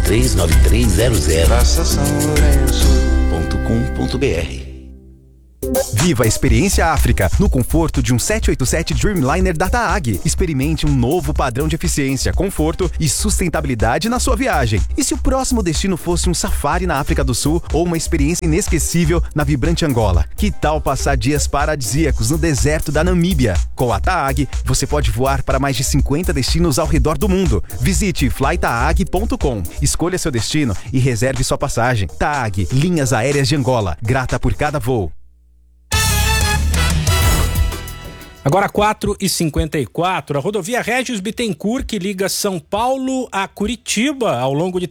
339300. Praça São .com.br. Viva a experiência África no conforto de um 787 Dreamliner da TAAG. Experimente um novo padrão de eficiência, conforto e sustentabilidade na sua viagem. E se o próximo destino fosse um safari na África do Sul ou uma experiência inesquecível na vibrante Angola? Que tal passar dias paradisíacos no deserto da Namíbia? Com a TAAG, você pode voar para mais de 50 destinos ao redor do mundo. Visite flytaag.com, escolha seu destino e reserve sua passagem. TAAG, Linhas Aéreas de Angola, grata por cada voo. Agora 4h54, a rodovia Régis Bittencourt, que liga São Paulo a Curitiba ao longo de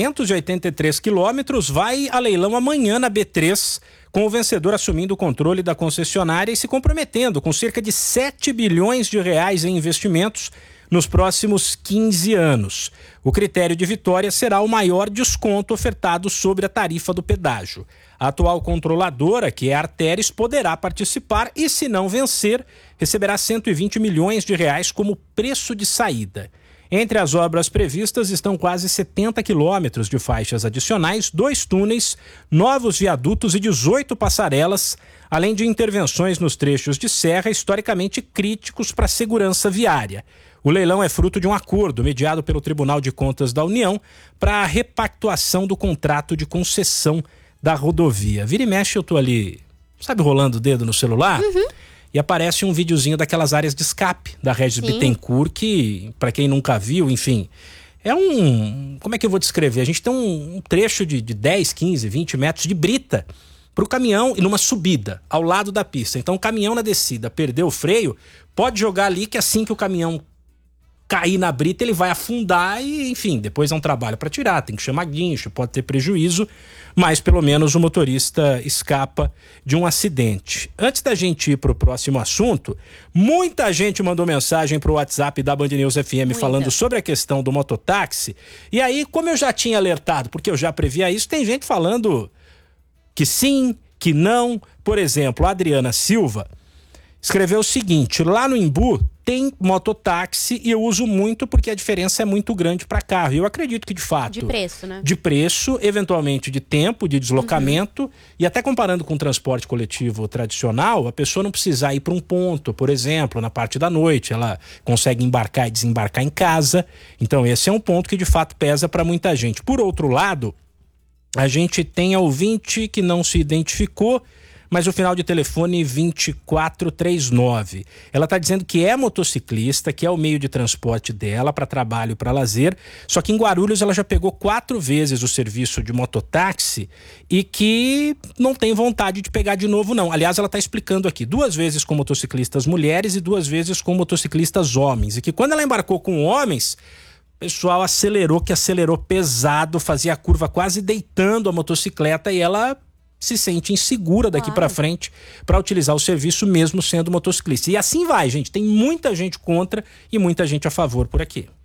383 quilômetros, vai a leilão amanhã na B3, com o vencedor assumindo o controle da concessionária e se comprometendo com cerca de 7 bilhões de reais em investimentos nos próximos 15 anos. O critério de vitória será o maior desconto ofertado sobre a tarifa do pedágio. A atual controladora, que é a Arteris, poderá participar e, se não vencer, receberá 120 milhões de reais como preço de saída. Entre as obras previstas estão quase 70 quilômetros de faixas adicionais, 2 túneis, novos viadutos e 18 passarelas, além de intervenções nos trechos de serra historicamente críticos para a segurança viária. O leilão é fruto de um acordo mediado pelo Tribunal de Contas da União para a repactuação do contrato de concessão da rodovia. Vira e mexe, eu tô ali, sabe, rolando o dedo no celular? E aparece um videozinho daquelas áreas de escape da Régis Bittencourt, que, para quem nunca viu, enfim, é como é que eu vou descrever? A gente tem um trecho de 10, 15, 20 metros de brita para o caminhão e numa subida ao lado da pista. Então o caminhão na descida perdeu o freio, pode jogar ali que assim que o caminhão cair na brita ele vai afundar e, enfim, depois é um trabalho para tirar, tem que chamar guincho, pode ter prejuízo, mas pelo menos o motorista escapa de um acidente. Antes da gente ir para o próximo assunto, muita gente mandou mensagem para o WhatsApp da Band News FM falando sobre a questão do mototáxi. E aí, como eu já tinha alertado, porque eu já previa isso, tem gente falando que sim, que não. Por exemplo, a Adriana Silva escreveu o seguinte: lá no Imbu tem mototáxi e eu uso muito porque a diferença é muito grande para carro. Eu acredito que, de fato... De preço, né? De preço, eventualmente de tempo, de deslocamento, e até comparando com o transporte coletivo tradicional, a pessoa não precisar ir para um ponto, por exemplo, na parte da noite, ela consegue embarcar e desembarcar em casa. Então esse é um ponto que, de fato, pesa para muita gente. Por outro lado, a gente tem a ouvinte que não se identificou, mas o final de telefone 2439. Ela está dizendo que é motociclista, que é o meio de transporte dela para trabalho e para lazer, só que em Guarulhos ela já pegou 4 vezes o serviço de mototáxi e que não tem vontade de pegar de novo não. Aliás, ela está explicando aqui, 2 vezes com motociclistas mulheres e 2 vezes com motociclistas homens, e que quando ela embarcou com homens, o pessoal acelerou pesado, fazia a curva quase deitando a motocicleta e ela se sente insegura daqui para frente para utilizar o serviço mesmo sendo motociclista. E assim vai, gente. Tem muita gente contra e muita gente a favor por aqui.